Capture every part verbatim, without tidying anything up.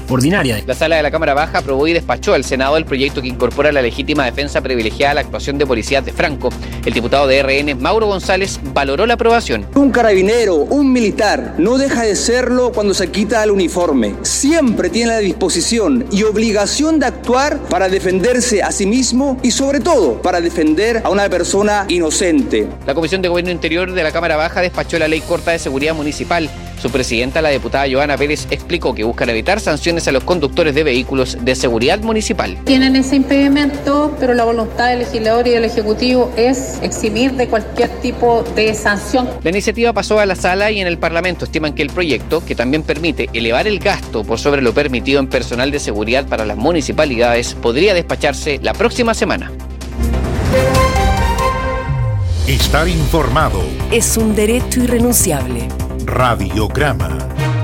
ordinaria. La sala de la Cámara Baja aprobó y despachó al Senado el proyecto que incorpora la legítima defensa privilegiada a la actuación de policías de Franco. El diputado de R N, Mauro González, valoró la aprobación. Un carabinero, un militar, no deja de serlo cuando se quita el uniforme. Siempre tiene la disposición y obligación de actuar para defenderse a sí mismo y sobre todo para defender a una persona inocente. La Comisión de Gobierno Interior de la Cámara Baja despachó la ley corta de seguridad municipal. Su presidenta, la diputada Joana Pérez, explicó que buscan evitar sanciones a los conductores de vehículos de seguridad municipal. Tienen ese impedimento, pero la voluntad del legislador y del Ejecutivo es eximir de cualquier tipo de sanción. La iniciativa pasó a la sala y en el Parlamento estiman que el proyecto, que también permite elevar el gasto por sobre lo permitido en personal de seguridad para las municipalidades, podría despacharse la próxima semana. Estar informado es un derecho irrenunciable. Radiograma.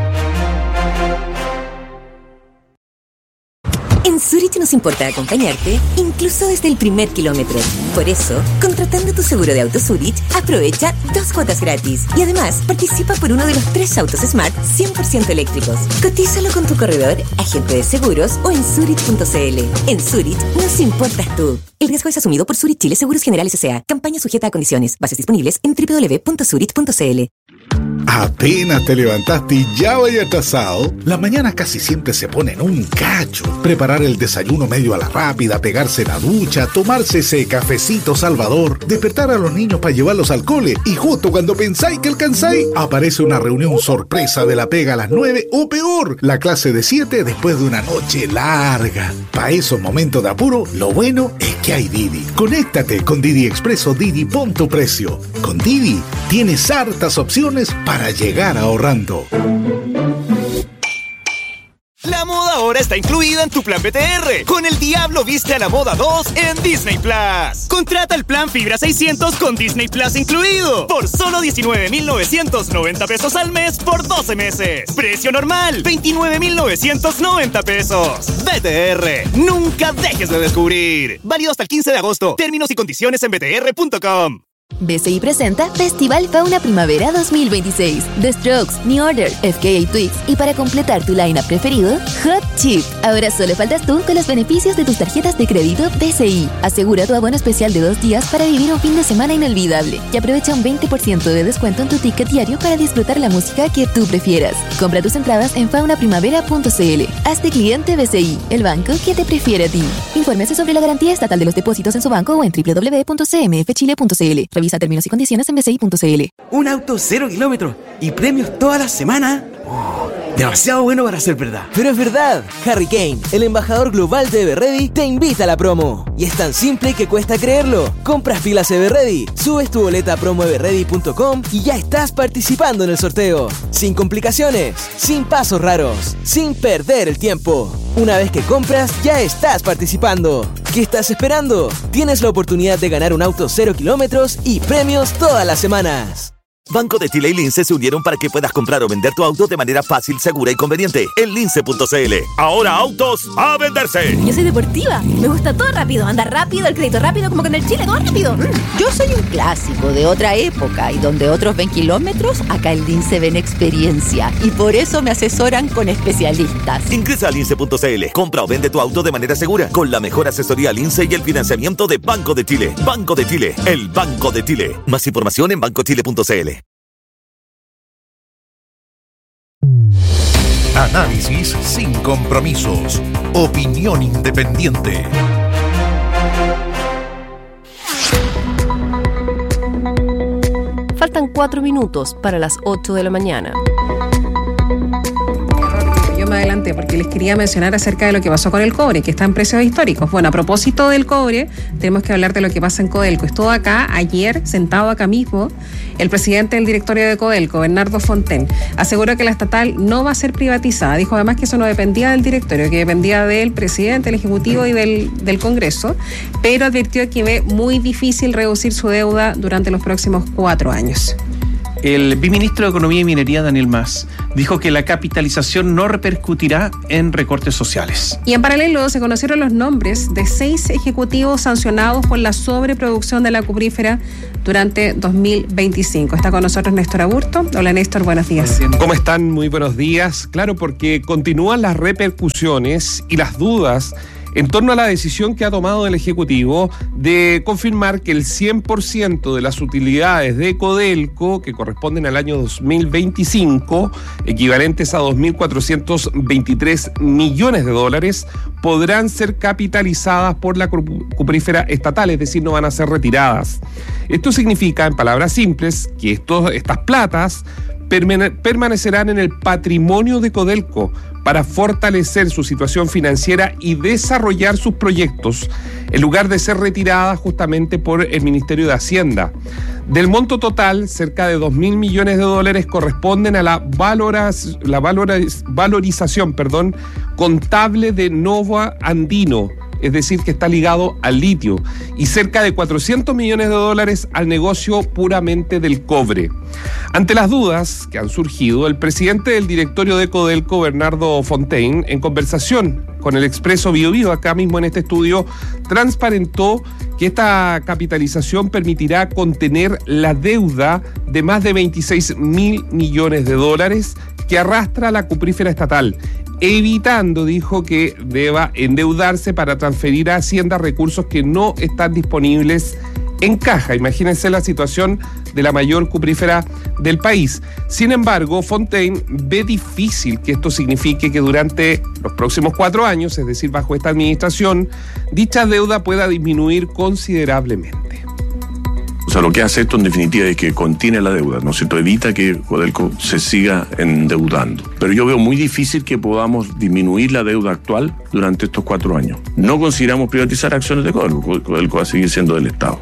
En Zurich nos importa acompañarte, incluso desde el primer kilómetro. Por eso, contratando tu seguro de auto Zurich, aprovecha dos cuotas gratis. Y además, participa por uno de los tres autos Smart cien por ciento eléctricos. Cotízalo con tu corredor, agente de seguros o en zurich punto c l. En Zurich nos importas tú. El riesgo es asumido por Zurich Chile Seguros Generales S A. Campaña sujeta a condiciones. Bases disponibles en doble u doble u doble u punto zurich punto c l. Apenas te levantaste y ya vaya atrasado. Las mañanas casi siempre se ponen un cacho. Preparar el desayuno medio a la rápida, pegarse la ducha, tomarse ese cafecito salvador, despertar a los niños para llevarlos al cole y justo cuando pensáis que alcanzáis, aparece una reunión sorpresa de la pega a las nueve o peor, la clase de siete después de una noche larga. Para esos momentos de apuro, lo bueno es que hay Didi. Conéctate con Didi Expreso Didi, pon tu precio. Con Didi tienes hartas opciones para llegar ahorrando. La moda ahora está incluida en tu plan B T R. Con el Diablo Viste a la Moda dos en Disney Plus. Contrata el plan Fibra seiscientos con Disney Plus incluido. Por solo diecinueve mil novecientos noventa pesos al mes por doce meses. Precio normal, veintinueve mil novecientos noventa pesos. B T R, nunca dejes de descubrir. Válido hasta el quince de agosto. Términos y condiciones en b t r punto com. B C I presenta Festival Fauna Primavera dos mil veintiséis. The Strokes, New Order, F K A Twigs y para completar tu lineup preferido, Hot Chip. Ahora solo faltas tú con los beneficios de tus tarjetas de crédito B C I. Asegura tu abono especial de dos días para vivir un fin de semana inolvidable y aprovecha un veinte por ciento de descuento en tu ticket diario para disfrutar la música que tú prefieras. Compra tus entradas en fauna primavera punto c l. Hazte cliente B C I, el banco que te prefiere a ti. Infórmese sobre la garantía estatal de los depósitos en su banco o en doble u doble u doble u punto c m f chile punto c l. Revisa términos y condiciones en b c i punto c l. Un auto cero kilómetros y premios toda la semana. Oh, demasiado bueno para ser verdad. Pero es verdad. Harry Kane, el embajador global de Everready, te invita a la promo. Y es tan simple que cuesta creerlo. Compras pilas Everready, subes tu boleta a promo everready punto com y ya estás participando en el sorteo. Sin complicaciones, sin pasos raros, sin perder el tiempo. Una vez que compras, ya estás participando. ¿Qué estás esperando? Tienes la oportunidad de ganar un auto cero kilómetros y premios todas las semanas. Banco de Chile y Lince se unieron para que puedas comprar o vender tu auto de manera fácil, segura y conveniente en lince punto c l. Ahora autos a venderse. Yo soy deportiva, me gusta todo rápido, andar rápido, el crédito rápido, como con el Chile, todo rápido. Yo soy un clásico de otra época y donde otros ven kilómetros, acá en Lince ven experiencia y por eso me asesoran con especialistas. Ingresa a lince punto c l, compra o vende tu auto de manera segura con la mejor asesoría Lince y el financiamiento de Banco de Chile. Banco de Chile, el Banco de Chile. Más información en banco chile punto c l. Análisis sin compromisos. Opinión independiente. Faltan cuatro minutos para las ocho de la mañana. Yo me adelanté porque les quería mencionar acerca de lo que pasó con el cobre, que está en precios históricos. Bueno, a propósito del cobre, tenemos que hablar de lo que pasa en Codelco. Estuvo acá ayer, sentado acá mismo, el presidente del directorio de Codelco, Bernardo Fonten. Aseguró que la estatal no va a ser privatizada. Dijo además que eso no dependía del directorio, que dependía del presidente, del ejecutivo y del, del Congreso, pero advirtió que ve muy difícil reducir su deuda durante los próximos cuatro años. El viceministro de Economía y Minería, Daniel Mas, dijo que la capitalización no repercutirá en recortes sociales. Y en paralelo se conocieron los nombres de seis ejecutivos sancionados por la sobreproducción de la cuprífera durante dos mil veinticinco. Está con nosotros Néstor Aburto. Hola Néstor, buenos días. ¿Cómo están? Muy buenos días. Claro, porque continúan las repercusiones y las dudas en torno a la decisión que ha tomado el Ejecutivo de confirmar que el cien por ciento de las utilidades de Codelco, que corresponden al año dos mil veinticinco, equivalentes a dos mil cuatrocientos veintitrés millones de dólares, podrán ser capitalizadas por la cuprífera estatal, es decir, no van a ser retiradas. Esto significa, en palabras simples, que estos, estas platas permanecerán en el patrimonio de Codelco para fortalecer su situación financiera y desarrollar sus proyectos, en lugar de ser retiradas justamente por el Ministerio de Hacienda. Del monto total, cerca de dos mil millones de dólares corresponden a la, valoras, la valoras, valorización perdón, contable de Nova Andino, es decir, que está ligado al litio, y cerca de cuatrocientos millones de dólares al negocio puramente del cobre. Ante las dudas que han surgido, el presidente del directorio de Codelco, Bernardo Fontaine, en conversación con el Expreso Bio Bio, acá mismo en este estudio, transparentó que esta capitalización permitirá contener la deuda de más de veintiséis mil millones de dólares que arrastra la cuprífera estatal, evitando, dijo, que deba endeudarse para transferir a Hacienda recursos que no están disponibles en caja. Imagínense la situación de la mayor cuprífera del país. Sin embargo, Fontaine ve difícil que esto signifique que durante los próximos cuatro años, es decir, bajo esta administración, dicha deuda pueda disminuir considerablemente. O sea, lo que hace esto en definitiva es que contiene la deuda, ¿no es cierto? Evita que Codelco se siga endeudando. Pero yo veo muy difícil que podamos disminuir la deuda actual durante estos cuatro años. No consideramos privatizar acciones de Codelco. Codelco va a seguir siendo del Estado.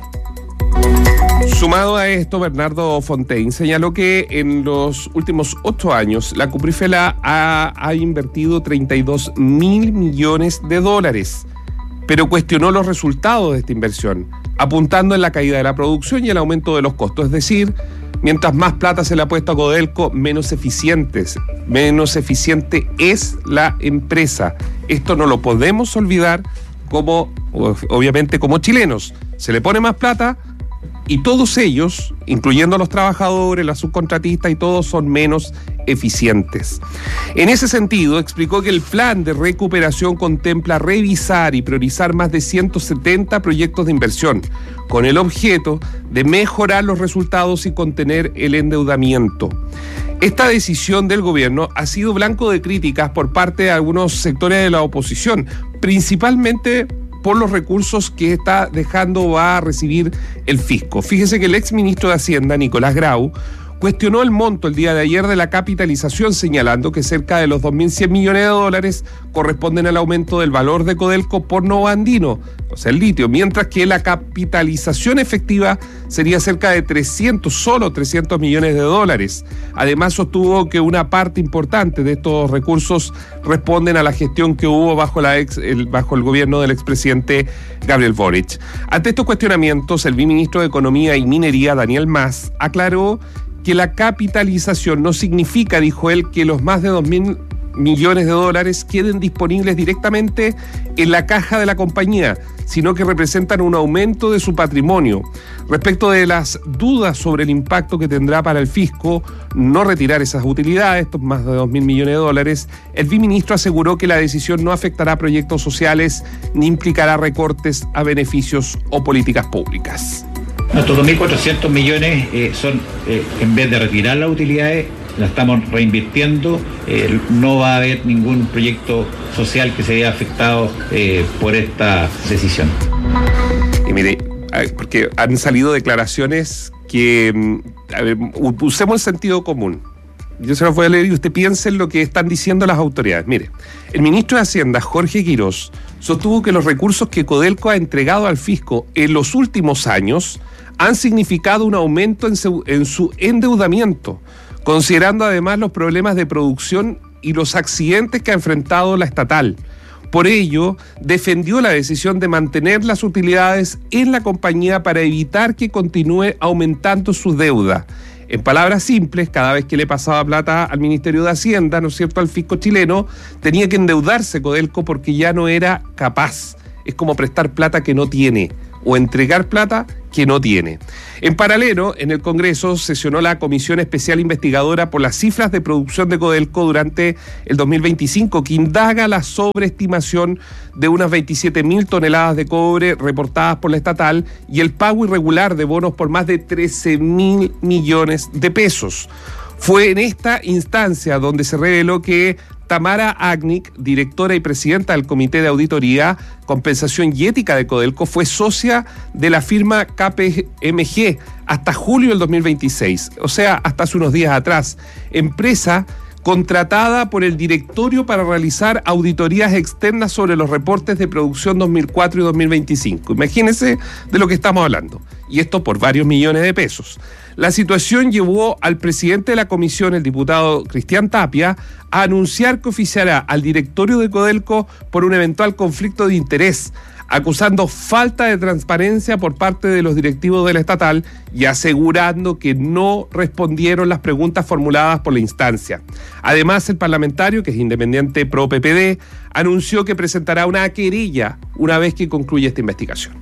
Sumado a esto, Bernardo Fontaine señaló que en los últimos ocho años la cuprífera ha, ha invertido treinta y dos mil millones de dólares, pero cuestionó los resultados de esta inversión, apuntando en la caída de la producción y el aumento de los costos. Es decir, mientras más plata se le ha puesto a Codelco, menos eficientes, menos eficiente es la empresa. Esto no lo podemos olvidar como, obviamente, como chilenos. Se le pone más plata y todos ellos, incluyendo a los trabajadores, las subcontratistas y todos, son menos eficientes. En ese sentido, explicó que el plan de recuperación contempla revisar y priorizar más de ciento setenta proyectos de inversión, con el objeto de mejorar los resultados y contener el endeudamiento. Esta decisión del gobierno ha sido blanco de críticas por parte de algunos sectores de la oposición, principalmente por los recursos que está dejando va a recibir el fisco. Fíjese que el exministro de Hacienda, Nicolás Grau, cuestionó el monto el día de ayer de la capitalización, señalando que cerca de los dos mil cien millones de dólares corresponden al aumento del valor de Codelco por Nova Andino, o sea, el litio, mientras que la capitalización efectiva sería cerca de trescientos, solo trescientos millones de dólares. Además, sostuvo que una parte importante de estos recursos responden a la gestión que hubo bajo, la ex, el, bajo el gobierno del expresidente Gabriel Boric. Ante estos cuestionamientos, el viceministro de Economía y Minería, Daniel Mas, aclaró que la capitalización no significa, dijo él, que los más de dos mil millones de dólares queden disponibles directamente en la caja de la compañía, sino que representan un aumento de su patrimonio. Respecto de las dudas sobre el impacto que tendrá para el fisco no retirar esas utilidades, estos más de dos mil millones de dólares, el viceministro aseguró que la decisión no afectará proyectos sociales ni implicará recortes a beneficios o políticas públicas. Estos dos mil cuatrocientos millones eh, son, eh, en vez de retirar las utilidades, la estamos reinvirtiendo. Eh, no va a haber ningún proyecto social que se vea afectado eh, por esta decisión. Y mire, porque han salido declaraciones que, a ver, usemos el sentido común. Yo se los voy a leer y usted piense en lo que están diciendo las autoridades. Mire, el ministro de Hacienda, Jorge Quirós, sostuvo que los recursos que Codelco ha entregado al fisco en los últimos años han significado un aumento en su, en su endeudamiento, considerando además los problemas de producción y los accidentes que ha enfrentado la estatal. Por ello, defendió la decisión de mantener las utilidades en la compañía para evitar que continúe aumentando su deuda. En palabras simples, cada vez que le pasaba plata al Ministerio de Hacienda, ¿no es cierto?, al fisco chileno, tenía que endeudarse Codelco porque ya no era capaz. Es como prestar plata que no tiene. o entregar plata que no tiene. En paralelo, en el Congreso sesionó la Comisión Especial Investigadora por las cifras de producción de Codelco durante el dos mil veinticinco, que indaga la sobreestimación de unas veintisiete mil toneladas de cobre reportadas por la estatal y el pago irregular de bonos por más de trece mil millones de pesos. Fue en esta instancia donde se reveló que Tamara Agnic, directora y presidenta del Comité de Auditoría, Compensación y Ética de Codelco, fue socia de la firma K P M G hasta julio del dos mil veintiséis, o sea, hasta hace unos días atrás, empresa contratada por el directorio para realizar auditorías externas sobre los reportes de producción dos mil cuatro y dos mil veinticinco. Imagínense de lo que estamos hablando, y esto por varios millones de pesos. La situación llevó al presidente de la comisión, el diputado Cristian Tapia, a anunciar que oficiará al directorio de Codelco por un eventual conflicto de interés, acusando falta de transparencia por parte de los directivos de la estatal y asegurando que no respondieron las preguntas formuladas por la instancia. Además, el parlamentario, que es independiente pro P P D, anunció que presentará una querella una vez que concluya esta investigación.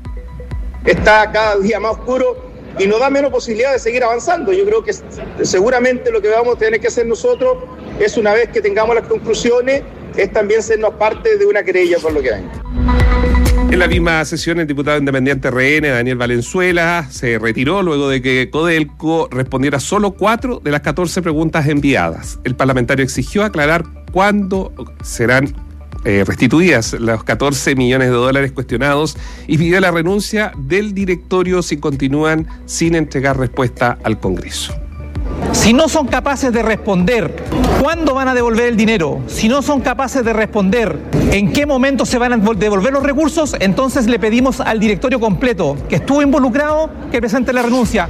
Está cada día más oscuro y nos da menos posibilidad de seguir avanzando. Yo creo que seguramente lo que vamos a tener que hacer nosotros es, una vez que tengamos las conclusiones, es también sernos parte de una querella por lo que hay. En la misma sesión, el diputado independiente R N, Daniel Valenzuela, se retiró luego de que Codelco respondiera solo cuatro de las catorce preguntas enviadas. El parlamentario exigió aclarar cuándo serán eh, restituidas los catorce millones de dólares cuestionados y pidió la renuncia del directorio si continúan sin entregar respuesta al Congreso. Si no son capaces de responder cuándo van a devolver el dinero, si no son capaces de responder en qué momento se van a devolver los recursos, entonces le pedimos al directorio completo que estuvo involucrado que presente la renuncia.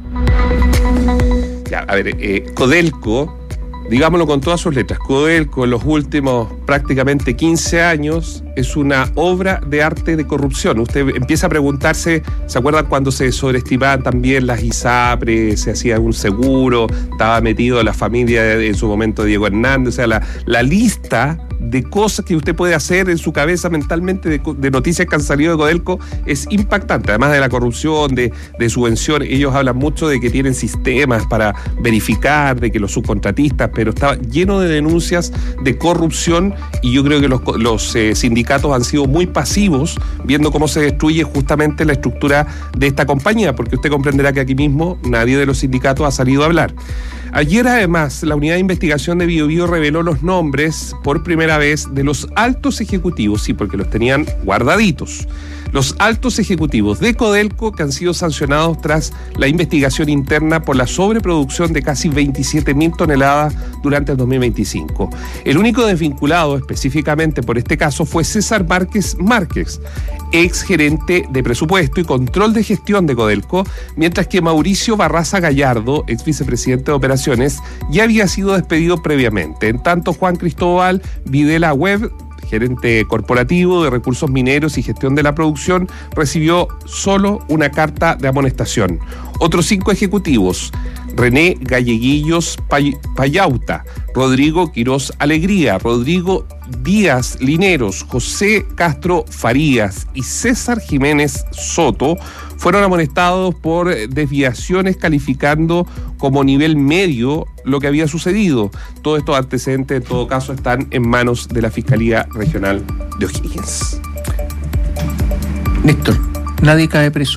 Ya, a ver, eh, Codelco, digámoslo con todas sus letras, Codelco en los últimos prácticamente quince años es una obra de arte de corrupción. Usted empieza a preguntarse, ¿se acuerdan cuando se sobreestimaban también las ISAPRE, se hacía un seguro, estaba metido la familia de, en su momento Diego Hernández? O sea, la, la lista de cosas que usted puede hacer en su cabeza mentalmente de, de noticias que han salido de Codelco es impactante, además de la corrupción, de, de subvenciones. Ellos hablan mucho de que tienen sistemas para verificar, de que los subcontratistas, pero está lleno de denuncias de corrupción y yo creo que los, los eh, sindicatos han sido muy pasivos viendo cómo se destruye justamente la estructura de esta compañía, porque usted comprenderá que aquí mismo nadie de los sindicatos ha salido a hablar. Ayer, además, la Unidad de Investigación de Bio Bio reveló los nombres por primera vez de los altos ejecutivos, sí, porque los tenían guardaditos, los altos ejecutivos de Codelco que han sido sancionados tras la investigación interna por la sobreproducción de casi veintisiete mil toneladas durante el dos mil veinticinco. El único desvinculado específicamente por este caso fue César Márquez Márquez, ex gerente de presupuesto y control de gestión de Codelco, mientras que Mauricio Barraza Gallardo, ex vicepresidente de operaciones, ya había sido despedido previamente. En tanto, Juan Cristóbal Videla Webb, gerente corporativo de recursos mineros y gestión de la producción, recibió solo una carta de amonestación. Otros cinco ejecutivos: René Galleguillos Pay- Payauta, Rodrigo Quirós Alegría, Rodrigo Díaz Lineros, José Castro Farías y César Jiménez Soto, fueron amonestados por desviaciones, calificando como nivel medio lo que había sucedido. Todos estos antecedentes, en todo caso, están en manos de la Fiscalía Regional de O'Higgins. Néstor, nadie cae preso.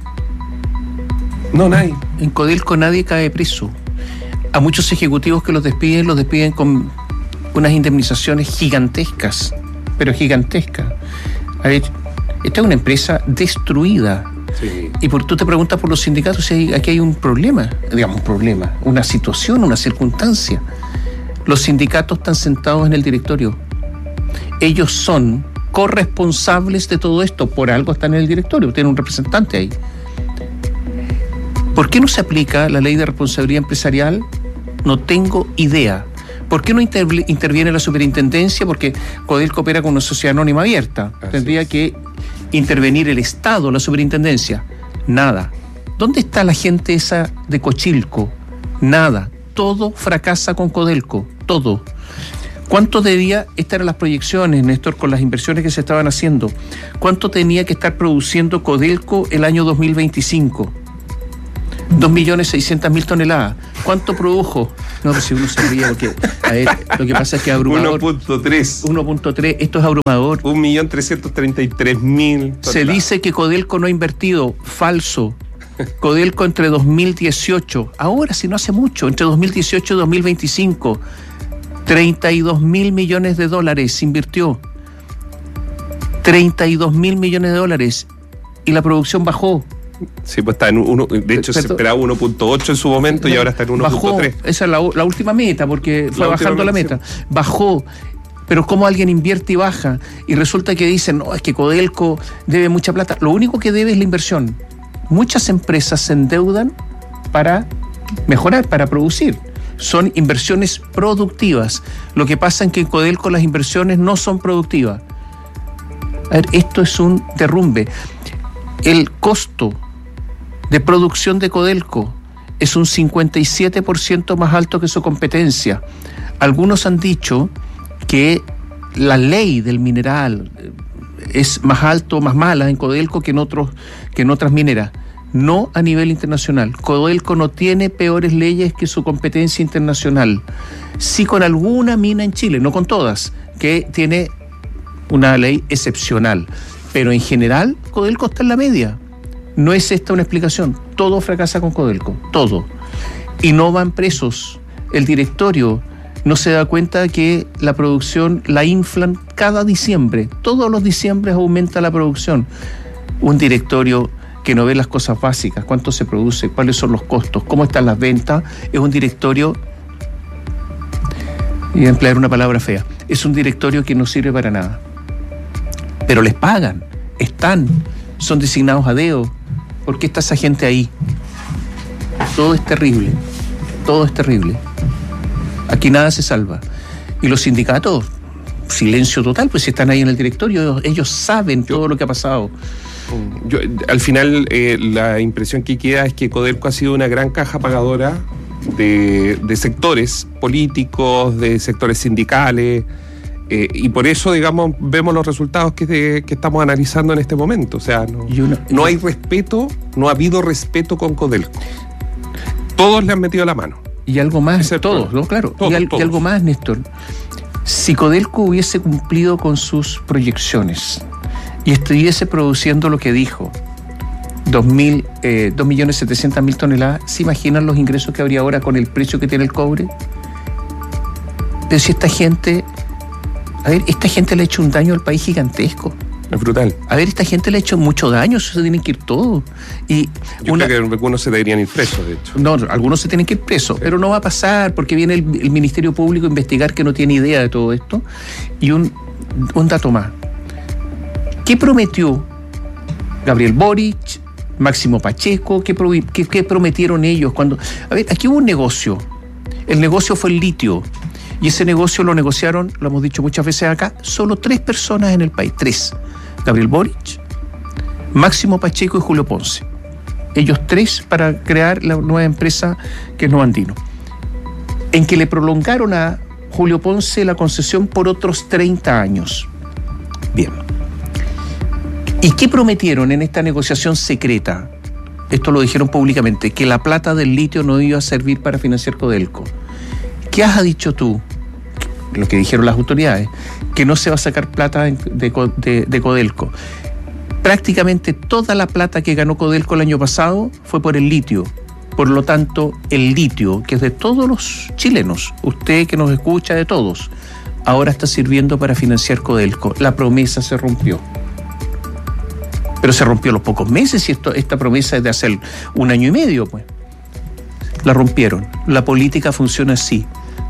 No, nadie. En Codelco nadie cae preso. A muchos ejecutivos que los despiden, los despiden con unas indemnizaciones gigantescas, pero gigantescas. A ver, esta es una empresa destruida. Sí. Y por, tú te preguntas por los sindicatos si hay, aquí hay un problema, digamos un problema, una situación, una circunstancia. Los sindicatos están sentados en el directorio. Ellos son corresponsables de todo esto, por algo están en el directorio, tienen un representante ahí. ¿Por qué no se aplica la ley de responsabilidad empresarial? No tengo idea. ¿Por qué no inter- interviene la superintendencia? Porque Codelco opera con una sociedad anónima abierta. Así Tendría es. que intervenir el Estado, la superintendencia. Nada. ¿Dónde está la gente esa de Cochilco? Nada. Todo fracasa con Codelco. Todo. ¿Cuánto debía, estas eran las proyecciones, Néstor, con las inversiones que se estaban haciendo, cuánto tenía que estar produciendo Codelco el año dos mil veinticinco? dos millones seiscientas mil toneladas. ¿Cuánto produjo? No, pero si uno se ríe, porque a ver, lo que pasa es que es abrumador. uno punto tres. uno punto tres, esto es abrumador. un millón trescientos treinta y tres mil toneladas. Se dice que Codelco no ha invertido. Falso. Codelco entre dos mil dieciocho, ahora sí no hace mucho, entre dos mil dieciocho y dos mil veinticinco, treinta y dos mil millones de dólares invirtió. treinta y dos mil millones de dólares. Y la producción bajó. Sí, pues está en uno, de hecho se esperaba uno punto ocho en su momento y ahora está en uno punto tres. Esa es la, la última meta, porque fue la bajando la meta. Sí. Bajó, pero como alguien invierte y baja, y resulta que dicen, no, es que Codelco debe mucha plata. Lo único que debe es la inversión. Muchas empresas se endeudan para mejorar, para producir. Son inversiones productivas. Lo que pasa es que en Codelco las inversiones no son productivas. A ver, esto es un derrumbe. El costo de producción de Codelco es un cincuenta y siete por ciento más alto que su competencia. Algunos han dicho que la ley del mineral es más alto, más mala en Codelco que en otros, que en otras mineras. No a nivel internacional. Codelco no tiene peores leyes que su competencia internacional. Sí con alguna mina en Chile, no con todas, que tiene una ley excepcional. Pero en general, Codelco está en la media. No es esta una explicación. Todo fracasa con Codelco, todo. Y no van presos. El directorio no se da cuenta que la producción la inflan cada diciembre. Todos los diciembres aumenta la producción. Un directorio que no ve las cosas básicas, cuánto se produce, cuáles son los costos, cómo están las ventas, es un directorio, y voy a emplear una palabra fea, es un directorio que no sirve para nada. Pero les pagan, están, son designados a dedo. ¿Por qué está esa gente ahí? Todo es terrible, todo es terrible. Aquí nada se salva. Y los sindicatos, silencio total, pues si están ahí en el directorio, ellos saben todo lo que ha pasado. Yo, al final, eh, la impresión que queda es que Codelco ha sido una gran caja pagadora de, de sectores políticos, de sectores sindicales, eh, y por eso, digamos, vemos los resultados que, de, que estamos analizando en este momento. O sea, no, una, no hay respeto, no ha habido respeto con Codelco. Todos le han metido la mano. Y algo más, todos, ¿no? Claro. Todos, y, al, y algo más, Néstor. Si Codelco hubiese cumplido con sus proyecciones y estuviese produciendo lo que dijo, dos millones setecientas mil toneladas, ¿se imaginan los ingresos que habría ahora con el precio que tiene el cobre? Pero si esta gente, a ver, esta gente le ha hecho un daño al país gigantesco. Es brutal. A ver, esta gente le ha hecho mucho daño, eso se tienen que ir todos. Y Yo una, creo que algunos se deberían ir presos, de hecho. No, algunos se tienen que ir presos, sí. Pero no va a pasar porque viene el, el Ministerio Público a investigar que no tiene idea de todo esto. Y un, un dato más. ¿Qué prometió Gabriel Boric, Máximo Pacheco? ¿Qué, pro, qué, qué prometieron ellos? Cuando, a ver, aquí hubo un negocio. El negocio fue el litio. Y ese negocio lo negociaron, lo hemos dicho muchas veces acá, solo tres personas en el país. Tres. Gabriel Boric, Máximo Pacheco y Julio Ponce. Ellos tres para crear la nueva empresa que es Novandino. En que le prolongaron a Julio Ponce la concesión por otros treinta años. Bien. ¿Y qué prometieron en esta negociación secreta? Esto lo dijeron públicamente, que la plata del litio no iba a servir para financiar Codelco. ¿Qué has dicho tú? Lo que dijeron las autoridades, que no se va a sacar plata de, de, de Codelco. Prácticamente toda la plata que ganó Codelco el año pasado fue por el litio. Por lo tanto, el litio, que es de todos los chilenos, usted que nos escucha, de todos, ahora está sirviendo para financiar Codelco. La promesa se rompió. Pero se rompió a los pocos meses y esto, esta promesa es de hace un año y medio, pues. La rompieron. La política funciona así.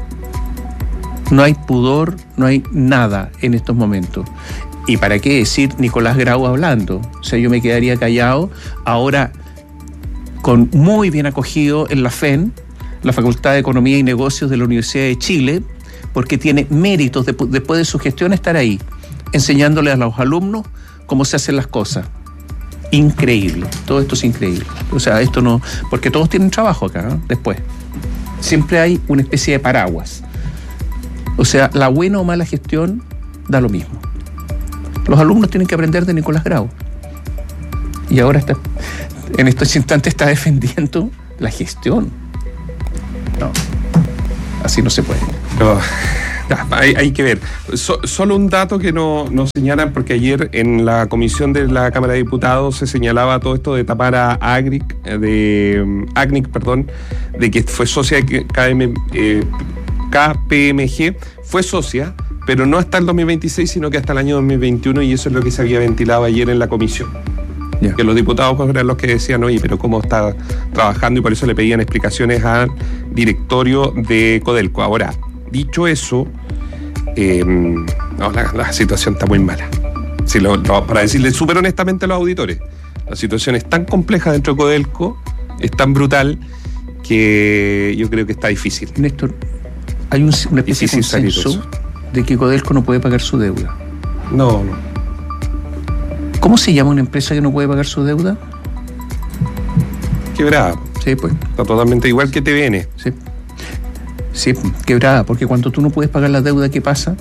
No hay pudor, no hay nada en estos momentos. ¿Y para qué decir Nicolás Grau hablando? O sea, yo me quedaría callado. Ahora, con muy bien acogido en la F E N, la Facultad de Economía y Negocios de la Universidad de Chile, porque tiene méritos de, después de su gestión estar ahí, enseñándole a los alumnos cómo se hacen las cosas. Increíble, todo esto es increíble. O sea, esto no, porque todos tienen trabajo acá, ¿no? Después. Siempre hay una especie de paraguas. O sea, la buena o mala gestión da lo mismo. Los alumnos tienen que aprender de Nicolás Grau. Y ahora está, en estos instantes está defendiendo la gestión. No, así no se puede. No. Hay, hay que ver. So, solo un dato que no, nos señalan, porque ayer en la comisión de la Cámara de Diputados se señalaba todo esto de tapar a Agric, de um, Agnic, perdón, de que fue socia de K M, eh, K P M G, fue socia, pero no hasta el dos mil veintiséis, sino que hasta el año dos mil veintiuno, y eso es lo que se había ventilado ayer en la comisión. Yeah. Que los diputados pues, eran los que decían, oye, pero cómo está trabajando, y por eso le pedían explicaciones al directorio de Codelco. Ahora, dicho eso, eh, no, la, la situación está muy mala. Si lo, lo, para decirle súper honestamente a los auditores, la situación es tan compleja dentro de Codelco, es tan brutal, que yo creo que está difícil. Néstor, hay un, una especie de consenso de que Codelco no puede pagar su deuda. No, no. ¿Cómo se llama una empresa que no puede pagar su deuda? Quebrada. Sí, pues. Está totalmente igual que T V N. Sí. Sí, quebrada, porque cuando tú no puedes pagar la deuda, ¿qué pasa?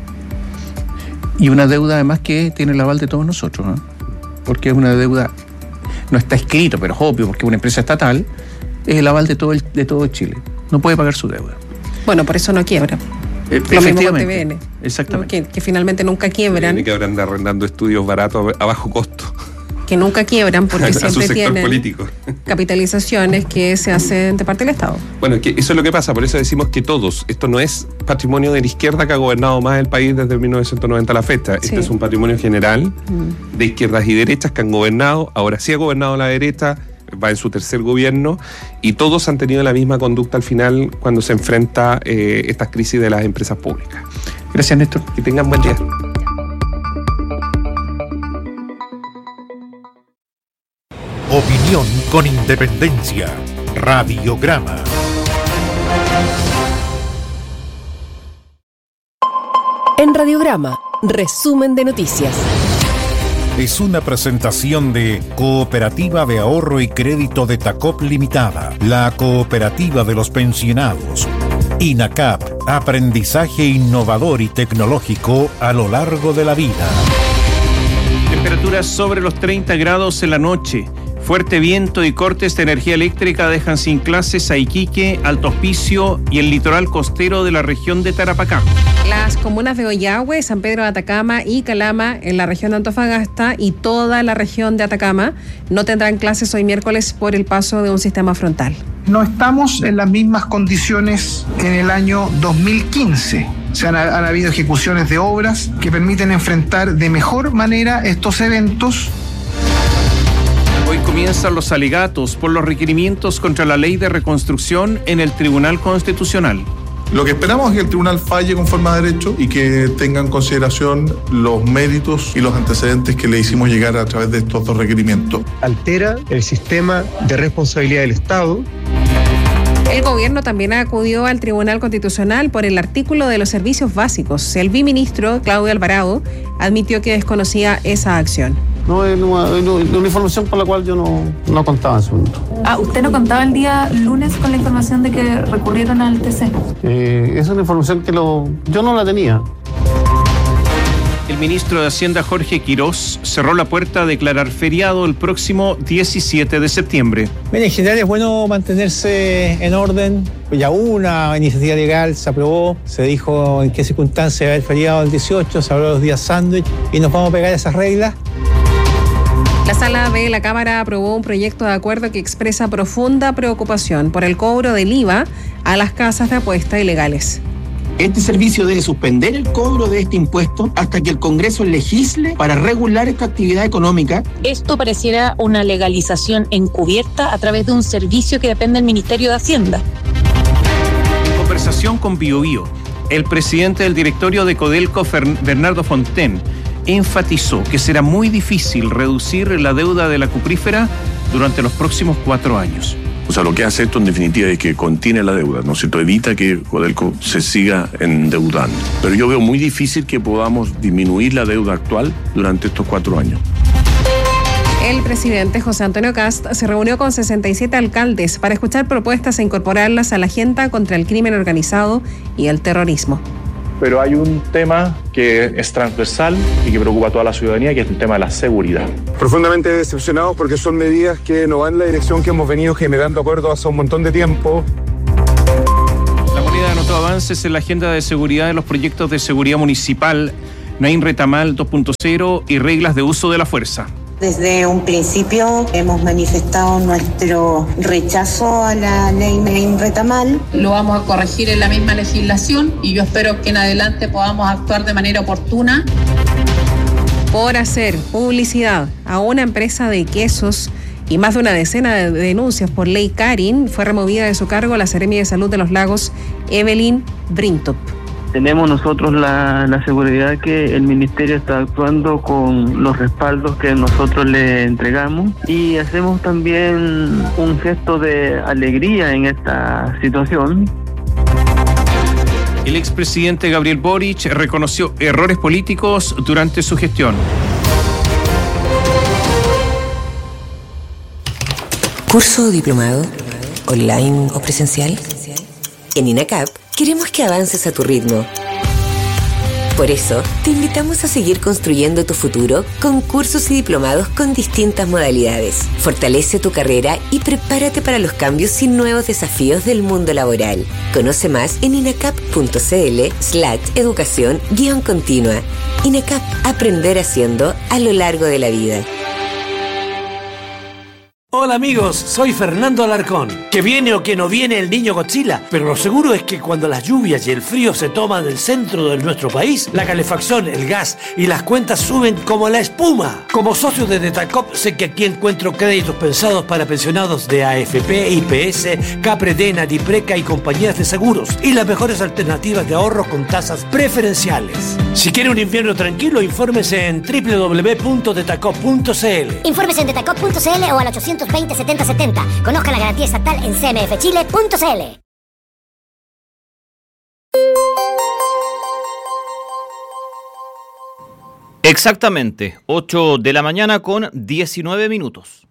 Y una deuda además que tiene el aval de todos nosotros, ¿eh? Porque es una deuda, no está escrito, pero es obvio, porque una empresa estatal es el aval de todo el, de todo Chile. No puede pagar su deuda. Bueno, por eso no quiebra. Eh, Lo mismo con T V N. Exactamente. ¿No? Que, que finalmente nunca quiebran. Tiene que haber andar arrendando estudios baratos a bajo costo. Que nunca quiebran porque siempre tienen político. capitalizaciones que se hacen de parte del Estado. Bueno, que eso es lo que pasa, por eso decimos que todos, esto no es patrimonio de la izquierda que ha gobernado más el país desde mil novecientos noventa a la fecha, sí. Este es un patrimonio general mm. de izquierdas y derechas que han gobernado, ahora sí ha gobernado la derecha, va en su tercer gobierno, y todos han tenido la misma conducta al final cuando se enfrenta eh, estas crisis de las empresas públicas. Gracias, Néstor. Que tengan buen día. Opinión con independencia. Radiograma. En Radiograma, resumen de noticias. Es una presentación de Cooperativa de Ahorro y Crédito de Tacop Limitada, la cooperativa de los pensionados. INACAP, aprendizaje innovador y tecnológico a lo largo de la vida. Temperaturas sobre los treinta grados en la noche. Fuerte viento y cortes de energía eléctrica dejan sin clases a Iquique, Alto Hospicio y el litoral costero de la región de Tarapacá. Las comunas de Ollagüe, San Pedro de Atacama y Calama en la región de Antofagasta y toda la región de Atacama no tendrán clases hoy miércoles por el paso de un sistema frontal. No estamos en las mismas condiciones que en el año dos mil quince. Se han, han habido ejecuciones de obras que permiten enfrentar de mejor manera estos eventos. Hoy comienzan los alegatos por los requerimientos contra la ley de reconstrucción en el Tribunal Constitucional. Lo que esperamos es que el tribunal falle conforme a derecho y que tenga en consideración los méritos y los antecedentes que le hicimos llegar a través de estos dos requerimientos. Altera el sistema de responsabilidad del Estado. El gobierno también acudió al Tribunal Constitucional por el artículo de los servicios básicos. El biministro, Claudio Alvarado, admitió que desconocía esa acción. No, es una, una información por la cual yo no, no contaba en su momento. Ah, ¿usted no contaba el día lunes con la información de que recurrieron al T C? Eh, esa es una información que lo, yo no la tenía. El ministro de Hacienda, Jorge Quirós, cerró la puerta a declarar feriado el próximo diecisiete de septiembre. Mira, en general es bueno mantenerse en orden. Ya una iniciativa legal se aprobó, se dijo en qué circunstancias va a haber feriado el dieciocho, se habló de los días sándwich y nos vamos a pegar a esas reglas. La sala de la Cámara aprobó un proyecto de acuerdo que expresa profunda preocupación por el cobro del I V A a las casas de apuesta ilegales. Este servicio debe suspender el cobro de este impuesto hasta que el Congreso legisle para regular esta actividad económica. Esto pareciera una legalización encubierta a través de un servicio que depende del Ministerio de Hacienda. En conversación con Bio Bio, el presidente del directorio de Codelco, Bernardo Fontaine, enfatizó que será muy difícil reducir la deuda de la cuprífera durante los próximos cuatro años. O sea, lo que hace esto en definitiva es que contiene la deuda, ¿no es cierto? Evita que Codelco se siga endeudando. Pero yo veo muy difícil que podamos disminuir la deuda actual durante estos cuatro años. El presidente José Antonio Kast se reunió con sesenta y siete alcaldes para escuchar propuestas e incorporarlas a la agenda contra el crimen organizado y el terrorismo. pero hay un tema que es transversal y que preocupa a toda la ciudadanía, que es el tema de la seguridad. Profundamente decepcionados porque son medidas que no van en la dirección que hemos venido generando acuerdos hace un montón de tiempo. La moneda anotó avances en la agenda de seguridad de los proyectos de seguridad municipal, Nain Retamal dos punto cero y reglas de uso de la fuerza. Desde un principio hemos manifestado nuestro rechazo a la ley Nain Retamal. Lo vamos a corregir en la misma legislación y yo espero que en adelante podamos actuar de manera oportuna. Por hacer publicidad a una empresa de quesos y más de una decena de denuncias por ley Karin, fue removida de su cargo la Seremi de Salud de los Lagos, Evelyn Brintop. Tenemos nosotros la, la seguridad que el Ministerio está actuando con los respaldos que nosotros le entregamos y hacemos también un gesto de alegría en esta situación. El expresidente Gabriel Boric reconoció errores políticos durante su gestión. ¿Curso o diplomado? ¿Online o presencial? En INACAP queremos que avances a tu ritmo. Por eso, te invitamos a seguir construyendo tu futuro con cursos y diplomados con distintas modalidades. Fortalece tu carrera y prepárate para los cambios y nuevos desafíos del mundo laboral. Conoce más en inacap.cl slash educación guión continua. INACAP, aprender haciendo a lo largo de la vida. Hola amigos, soy Fernando Alarcón. Que viene o que no viene el niño Godzilla, pero lo seguro es que cuando las lluvias y el frío se toman el centro de nuestro país, la calefacción, el gas y las cuentas suben como la espuma. Como socio de Detacop sé que aquí encuentro créditos pensados para pensionados de A F P, I P S, Capredena, Dipreca y compañías de seguros y las mejores alternativas de ahorro con tasas preferenciales. Si quiere un invierno tranquilo, infórmese en doble u doble u doble u punto detacop punto c l. Infórmese en detacop punto c l o al ochocientos veinte setenta setenta. Conozca la garantía estatal en c m f chile punto c l. Exactamente, ocho de la mañana con diecinueve minutos.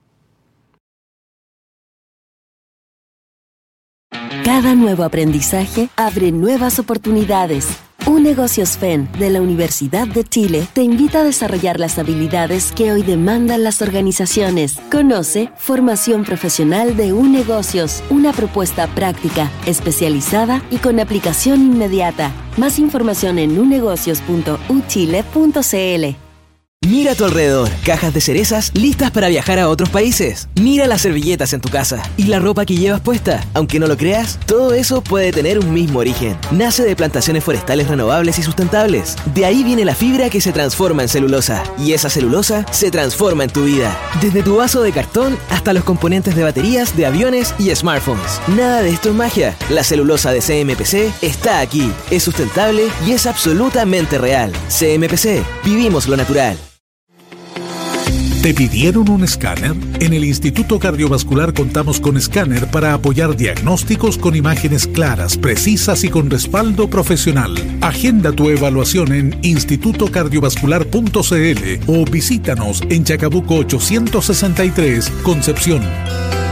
Cada nuevo aprendizaje abre nuevas oportunidades. UNegocios F E N de la Universidad de Chile te invita a desarrollar las habilidades que hoy demandan las organizaciones. Conoce Formación Profesional de UNegocios, una propuesta práctica, especializada y con aplicación inmediata. Más información en unegocios punto u chile punto c l. Mira a tu alrededor, cajas de cerezas listas para viajar a otros países. Mira las servilletas en tu casa y la ropa que llevas puesta. Aunque no lo creas, todo eso puede tener un mismo origen. Nace de plantaciones forestales renovables y sustentables. De ahí viene la fibra que se transforma en celulosa. Y esa celulosa se transforma en tu vida. Desde tu vaso de cartón hasta los componentes de baterías, de aviones y smartphones. Nada de esto es magia. La celulosa de C M P C está aquí. Es sustentable y es absolutamente real. C M P C. Vivimos lo natural. ¿Te pidieron un escáner? En el Instituto Cardiovascular contamos con escáner para apoyar diagnósticos con imágenes claras, precisas y con respaldo profesional. Agenda tu evaluación en instituto cardiovascular punto c l o visítanos en Chacabuco ochocientos sesenta y tres, Concepción.